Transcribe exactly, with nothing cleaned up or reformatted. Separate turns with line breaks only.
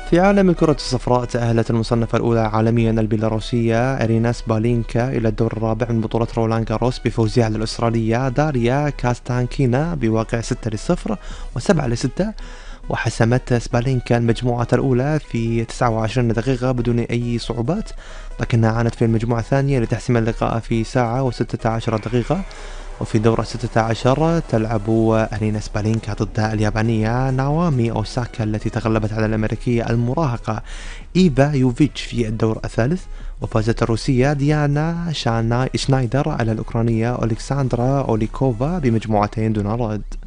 في عالم الكرة الصفراء، تأهلت المصنفة الأولى عالميا البيلاروسية إرينا سبالينكا إلى الدور الرابع من بطولة رولان جاروس بفوزها على الأسترالية داريا كاستانكينا بواقع ستة لصفر وسبعة لستة. وحسمت سبالينكا المجموعة الأولى في تسعة وعشرين دقيقة بدون أي صعوبات، لكنها عانت في المجموعة الثانية لتحسم اللقاء في ساعة وستة عشر دقيقة. وفي دور ستة عشر تلعب أرينا سبالينكا ضد اليابانية ناومي أوساكا التي تغلبت على الأمريكية المراهقة إيفا يوفيتش في الدور الثالث. وفازت الروسية ديانا شانا- شنايدر على الأوكرانية أولكساندرا أوليكوفا بمجموعتين دون رد.